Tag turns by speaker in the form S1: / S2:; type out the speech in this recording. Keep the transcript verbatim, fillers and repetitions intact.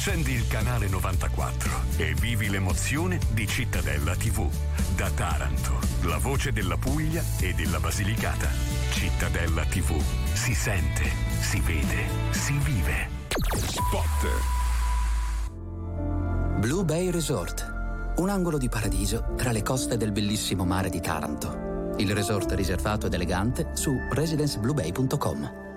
S1: Accendi il canale novantaquattro e vivi l'emozione di Cittadella tivù. Da Taranto, la voce della Puglia e della Basilicata. Cittadella tivù. Si sente, si vede, si vive. Spot.
S2: Blue Bay Resort. Un angolo di paradiso tra le coste del bellissimo mare di Taranto. Il resort riservato ed elegante su residenceblubay punto com.